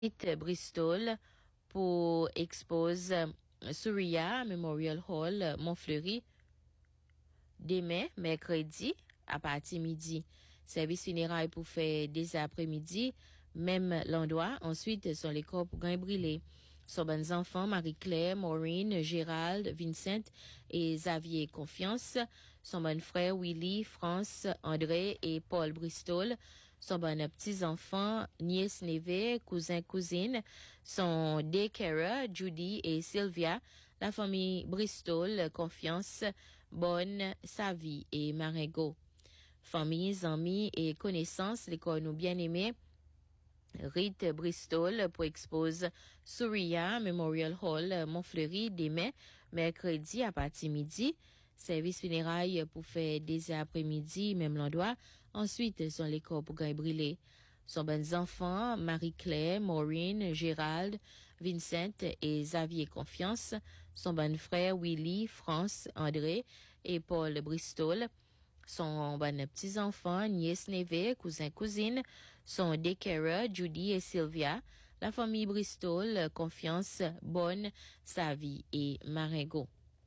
Bristol pour expose Surya Memorial Hall Montfleury demain mercredi à partir midi. Service funérailles pour faire dès après-midi, même l'endroit. Ensuite, sont les corps pour Gain Brûlé. Sont bonnes enfants, Marie-Claire, Maureen, Gérald, Vincent et Xavier Confiance. Son bon frère Willy, France, André et Paul Bristol. Son bon petits-enfants, nièce, neveu, cousin, cousine. Son Dekera, Judy et Sylvia. La famille Bristol, Confiance, Bonne, Savie et Marengo. Familles, amis et connaissances, l'école nous bien-aimés. Rite Bristol pour expose Surya Memorial Hall Montfleury demain, mercredi à partir midi. Service funérailles pour faire dès après-midi, même l'endroit. Ensuite, sont les corps pour Gain Brûlé. Son bonnes enfants, Marie-Claire, Maureen, Gérald, Vincent et Xavier Confiance. Son bon frère Willy, France, André et Paul Bristol. Son bon petits-enfants, nièce, neveu, cousin, cousine, son Dekera, Judy et Sylvia, la famille Bristol, Confiance, Bonne, Savie et Marengo.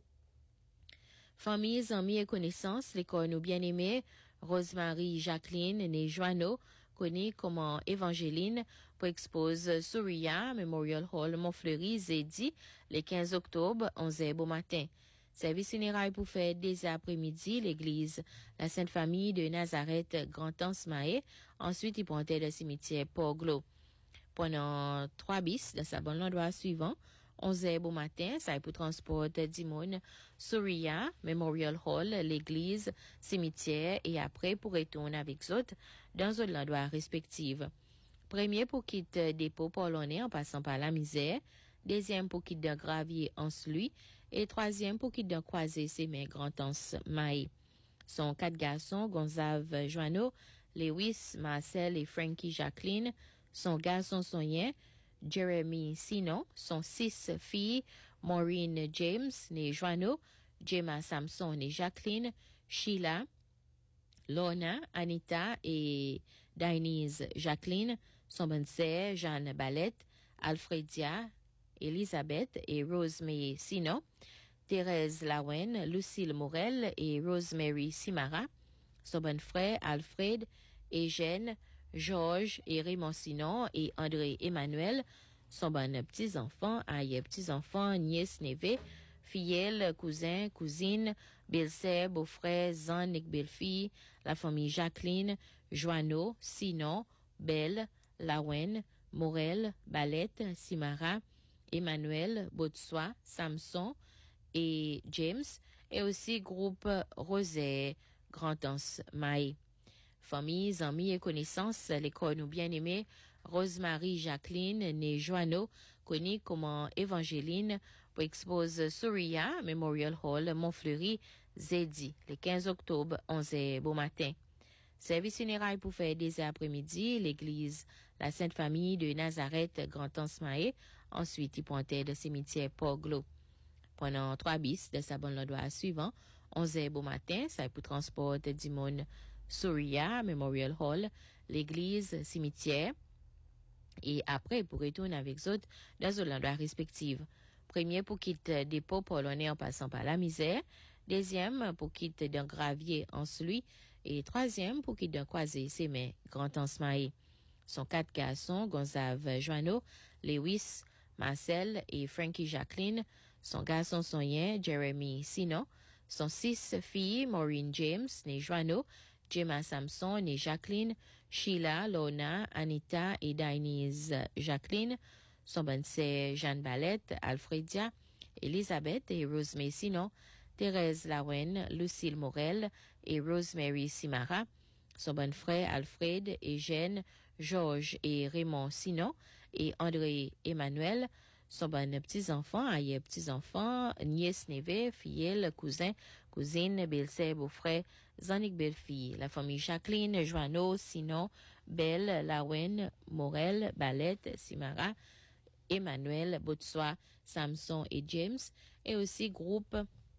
Familles, amis et connaissances, l'école nous bien-aimés, Rosemary Jacqueline, née Joanneau, connue comme Évangéline, pour expose Surya Memorial Hall Montfleury, Zedi, le 15 octobre, 11h bon matin. Service funérailles pour faire dès après-midi, l'église, la Sainte Famille de Nazareth, Grand-Anse Mahé. Ensuite, il pointait le cimetière Port-Glo. Pendant 3 bis, dans sa bonne endroit suivant, 11h bon matin, ça est pour transport Dimon, Surya, Memorial Hall, l'église, cimetière, et après pour retourner avec autres dans un endroit respectif. Premier pour quitter dépôt polonais en passant par la misère. Deuxième pour quitter d'un gravier en celui. Et troisième pour quitter d'un croisé Sémé Grand-Anse Maï. Son 4 garçons, Gonzave Joanneau, Lewis, Marcel et Frankie Jacqueline. Son garçon sonien, Jeremy Sinon. Son 6 filles, Maureen James, née Joanneau, Gemma Samson, née Jacqueline, Sheila, Lorna, Anita et Denise Jacqueline. Son bonne sœur, Jeanne Ballette, Alfredia, Elisabeth et Rosemary Sinon, Thérèse Lawen, Lucille Morel et Rosemary Simara, son bon frère Alfred, Eugène, Georges et Raymond Sinon et André Emmanuel, son bon petits-enfants, aïe petits-enfants, nièce, neveu, filleul, cousin, cousine, belle-sœur, beau-frère, Zannick, belle-fille, la famille Jacqueline, Joanneau, Sinon, Belle, Lawen, Morel, Ballette, Simara, Emmanuel, Botsois, Samson et James, et aussi groupe Rosé, Grand-Anse Maï. Familles, amis et connaissances, l'école nous bien-aimés, Rosemary Jacqueline, née Joanneau, connue comme Évangéline, pour expose Surya Memorial Hall Montfleury, Zedi, le 15 octobre, 11h bon matin. Service funérailles pour faire dès après-midi, l'église, la Sainte Famille de Nazareth, Grand-Anse Mahé. Ensuite, il pointait le cimetière Port-Glo. Pendant 3 bis de sa bonne endroit suivant, 11h bon matin, ça est pour transport Dimon, Surya Memorial Hall, l'église, cimetière. Et après, pour retourner avec autres dans un endroit respectif. Premier pour quitter dépôt polonais en passant par la misère. Deuxième pour quitter d'un gravier en celui. Et troisième pour quitter d'un croisé Sémé Grand-Anse Maï. Son 4 garçons, Gonzave Joanneau, Lewis, Marcel et Frankie Jacqueline. Son garçon sonien, Jeremy Sinon. Son 6 filles, Maureen James, née Joanneau, Gemma Samson, née Jacqueline, Sheila, Lorna, Anita et Denise Jacqueline. Son bonne sœur, Jeanne Ballette, Alfredia, Elisabeth et Rosemary Sinon, Thérèse Lawen, Lucille Morel et Rosemary Simara. Son bon frère Alfred, Eugène, Georges et Raymond Sinon et André Emmanuel. Son bon petits-enfants, aïe petits-enfants, nièce, neveu, filleul, cousin, cousine, belle-sœur, beau-frère, Zannick, belle-fille. La famille Jacqueline, Joanneau, Sinon, Belle, Lawen, Morel, Ballette, Simara, Emmanuel, Botsois, Samson et James. Et aussi groupe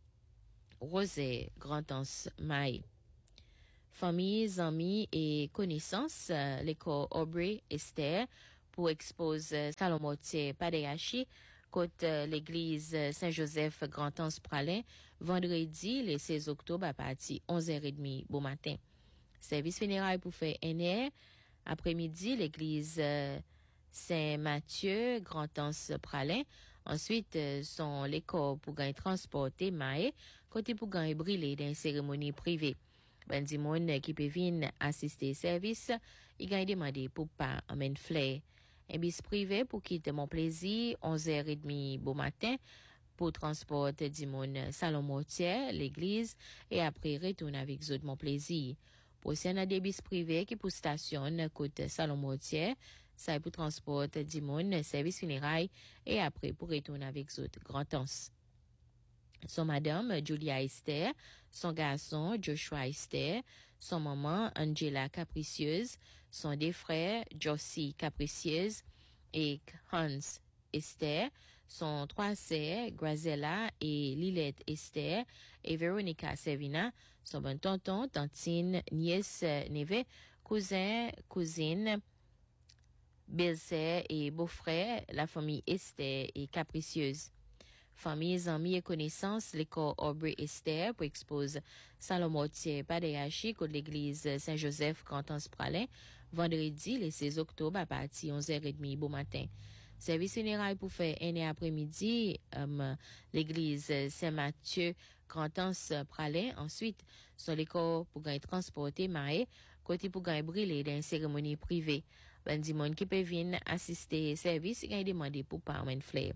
Rosé, Grand-Anse Maï. Familles, amis et connaissances, l'école Aubrey Esther, pour exposer Salomotier Padeachi côté l'église Saint-Joseph Grand-Anse Pralin vendredi le 16 octobre à partir 11h30 bon matin. Service funéraire pour faire un après-midi l'église Saint-Mathieu Grand-Anse Pralin. Ensuite, sont les corps pour gagner transporter maé côté pour gagner brûler dans une cérémonie privée. Ben di moun qui peut venir assister service, il gagne demandé pour pas amène fleur. Un bus privé pour quitter mon plaisir 11h30 bon matin pour transporter du moun salon mortier, l'église et après retourner avec zot mon plaisir. Pour si on a des bus privés qui pour station côté salon mortier, ça pour transporter du moun service funérailles et après pour retourner avec zot grand ans. Son madame Julia Esther, son garçon Joshua Esther, son maman Angela Capricieuse, son deux frères Josie Capricieuse et Hans Esther, son trois sœurs Grazella et Lilette Esther et Veronica Servina, son bon tonton, tantine, nièce, neveu, cousin, cousine, belle-sœur et beau-frère, la famille Esther et Capricieuse. Familles, amis et connaissances, l'école Aubrey Esther pour expose Salomotier Padeachi contre l'église Saint-Joseph Grand-Anse Pralin, vendredi le 16 octobre à partir 11h30 bon matin. Service funéraire pour faire un après-midi, l'église Saint-Mathieu Grand-Anse Pralin. Ensuite, sur l'école pour gagner transporter maé, côté pour gagner brûler dans une cérémonie privée. Ben, di moun qui peut venir assister service, il a demandé pour pas amène fleur.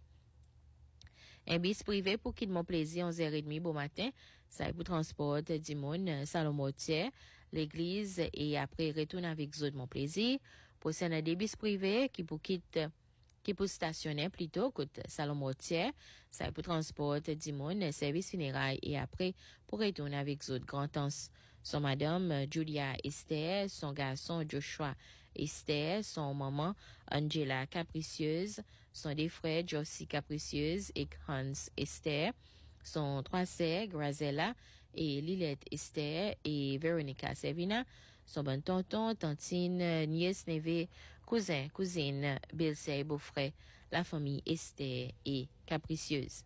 Un bus privé pour quitter mon plaisir 11h30 bon matin, ça est pour transport du monde Salomotier, l'église et après retourne avec zot mon plaisir. Pour ça des bus privés qui pour stationner plutôt côté Salomotier, ça est pour transport du monde service funérailles et après pour retourner avec zot grand ans. Son madame Julia Esther, son garçon Joshua Esther, son maman Angela Capricieuse, son deux frères Josie Capricieuse et Hans Esther, son trois sœurs Grazella et Lilette Esther et Veronica Servina, son bon tonton, tantine, nièce, neveu, cousin, cousine, belle-sœur, beau-frère, la famille Esther et Capricieuse.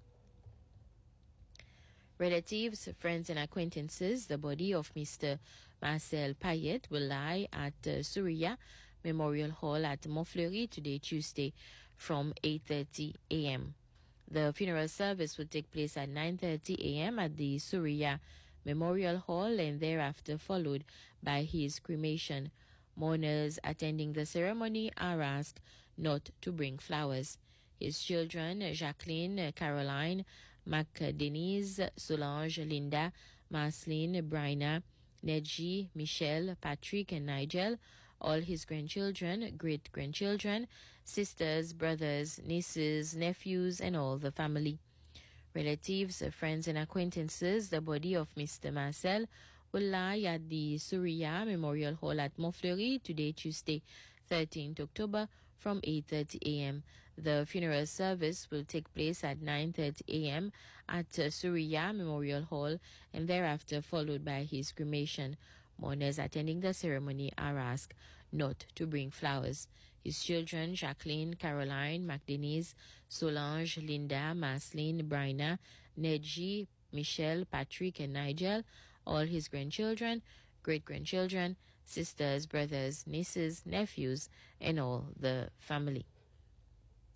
Relatives, friends, and acquaintances, the body of Mr. Marcel Payet will lie at Surya Memorial Hall at Montfleury today, Tuesday, from 8:30 a.m. The funeral service will take place at 9:30 a.m. at the Surya Memorial Hall and thereafter followed by his cremation. Mourners attending the ceremony are asked not to bring flowers. His children, Jacqueline, Caroline, Denise, Solange, Linda, Marceline, Bryna, Nedji, Michelle, Patrick, and Nigel, all his grandchildren, great-grandchildren, sisters, brothers, nieces, nephews, and all the family. Relatives, friends, and acquaintances, the body of Mr. Marcel will lie at the Surya Memorial Hall at Montfleury today, Tuesday, 13th October, from 8:30 a.m. The funeral service will take place at 9:30 a.m. at Surya Memorial Hall and thereafter followed by his cremation. Mourners attending the ceremony are asked not to bring flowers. His children, Jacqueline, Caroline, Denise, Solange, Linda, Marceline, Bryna, Nedji, Michelle, Patrick, and Nigel, all his grandchildren, great-grandchildren, sisters, brothers, nieces, nephews, and all the family.